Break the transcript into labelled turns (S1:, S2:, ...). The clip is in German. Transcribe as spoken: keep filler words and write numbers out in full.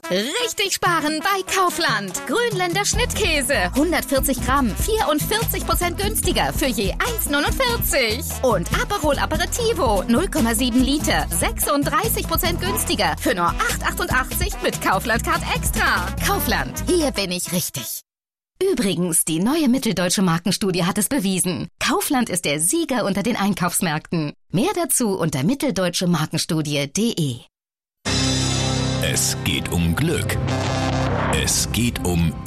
S1: Richtig sparen bei Kaufland. Grünländer Schnittkäse. hundertvierzig Gramm, vierundvierzig Prozent günstiger für je eins Komma neunundvierzig. Und Aperol Aperitivo, null Komma sieben Liter, sechsunddreißig Prozent günstiger für nur acht Komma achtundachtzig mit Kaufland Card Extra. Kaufland, hier bin ich richtig. Übrigens, die neue Mitteldeutsche Markenstudie hat es bewiesen. Kaufland ist der Sieger unter den Einkaufsmärkten. Mehr dazu unter mitteldeutsche Markenstudie punkt de.
S2: Es geht um Glück. Es geht um